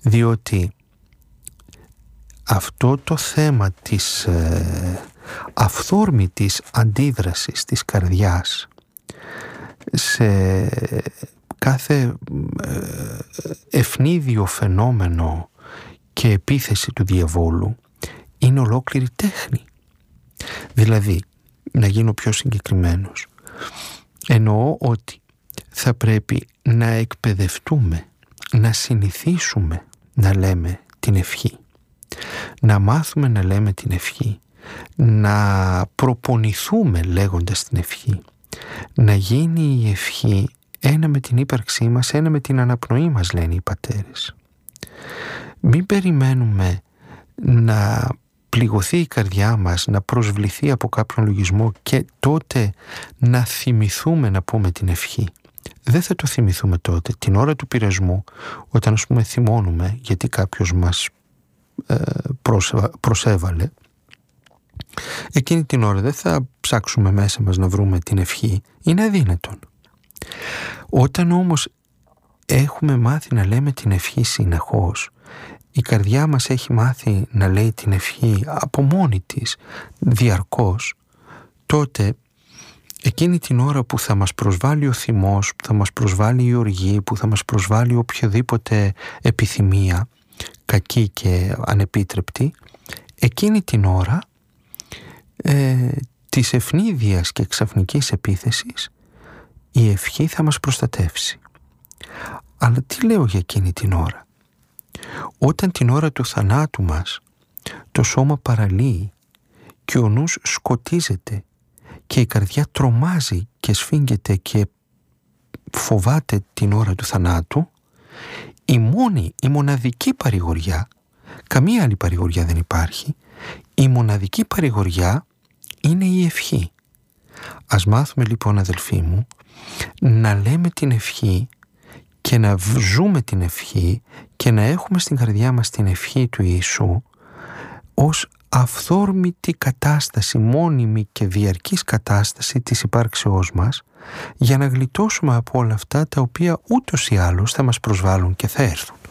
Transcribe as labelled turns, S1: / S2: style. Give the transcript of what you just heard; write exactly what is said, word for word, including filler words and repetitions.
S1: διότι αυτό το θέμα της ε, αυθόρμητης αντίδρασης της καρδιάς σε κάθε ε, ευνίδιο φαινόμενο και επίθεση του διαβόλου είναι ολόκληρη τέχνη. Δηλαδή, να γίνω πιο συγκεκριμένος, εννοώ ότι θα πρέπει να εκπαιδευτούμε, να συνηθίσουμε να λέμε την ευχή, να μάθουμε να λέμε την ευχή, να προπονηθούμε λέγοντας την ευχή, να γίνει η ευχή ένα με την ύπαρξή μας, ένα με την αναπνοή μας, λένε οι πατέρες. Μην περιμένουμε να πληγωθεί η καρδιά μας, να προσβληθεί από κάποιον λογισμό και τότε να θυμηθούμε να πούμε την ευχή. Δεν θα το θυμηθούμε τότε. Την ώρα του πειρασμού, όταν ας πούμε θυμώνουμε γιατί κάποιος μας ε, προσέβαλε, εκείνη την ώρα δεν θα ψάξουμε μέσα μας να βρούμε την ευχή. Είναι αδύνατον. Όταν όμως έχουμε μάθει να λέμε την ευχή συνεχώς, η καρδιά μας έχει μάθει να λέει την ευχή από μόνη της διαρκώς, τότε εκείνη την ώρα που θα μας προσβάλλει ο θυμός, που θα μας προσβάλλει η οργή, που θα μας προσβάλλει οποιοδήποτε επιθυμία κακή και ανεπίτρεπτη, εκείνη την ώρα ε, της ευνίδιας και ξαφνικής επίθεσης η ευχή θα μας προστατεύσει. Αλλά τι λέω για εκείνη την ώρα? Όταν την ώρα του θανάτου μας το σώμα παραλύει και ο νους σκοτίζεται και η καρδιά τρομάζει και σφίγγεται και φοβάται την ώρα του θανάτου, η μόνη, η μοναδική παρηγοριά, καμία άλλη παρηγοριά δεν υπάρχει, η μοναδική παρηγοριά είναι η ευχή. Ας μάθουμε λοιπόν, αδελφοί μου, να λέμε την ευχή και να ζούμε την ευχή και να έχουμε στην καρδιά μας την ευχή του Ιησού ως αυθόρμητη κατάσταση, μόνιμη και διαρκής κατάσταση της υπάρξεώς μας, για να γλιτώσουμε από όλα αυτά τα οποία ούτως ή άλλως θα μας προσβάλλουν και θα έρθουν.